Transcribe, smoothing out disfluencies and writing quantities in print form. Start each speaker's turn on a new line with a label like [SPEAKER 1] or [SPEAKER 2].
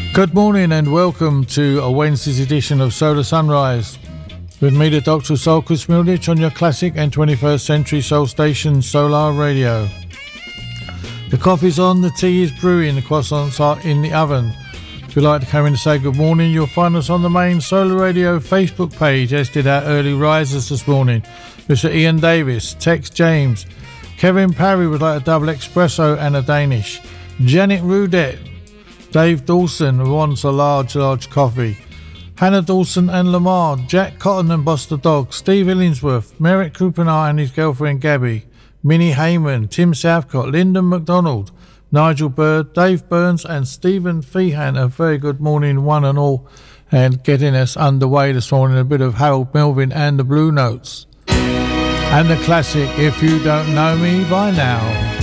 [SPEAKER 1] Good morning and welcome to a Wednesday's edition of Solar Sunrise. With me, the Dr. Soul Chris Milditch, on your classic and 21st century soul station Solar Radio. The coffee's on, the tea is brewing, the croissants are in the oven. If you'd like to come in and say good morning, you'll find us on the main Solar Radio Facebook page, as did our early risers this morning. Mr. Ian Davis, Tex James, Kevin Parry would like a double espresso and a Danish. Janet Rudette, Dave Dawson wants a large coffee. Hannah Dawson and Lamar, Jack Cotton and Buster Dog, Steve Illingsworth, Merrick Coupenard and his girlfriend Gabby, Minnie Heyman, Tim Southcott, Lyndon McDonald, Nigel Bird, Dave Burns and Stephen Feehan. A very good morning one and all, and getting us underway this morning, a bit of Harold Melvin and the Blue Notes. And the classic, If You Don't Know Me By Now.